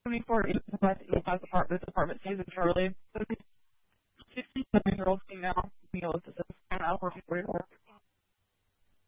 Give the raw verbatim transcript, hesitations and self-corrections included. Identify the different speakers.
Speaker 1: twenty-four, eighty-five apartment, this apartment stays in Charlie. sixty-seven-year-old female, male, this is an hour before work.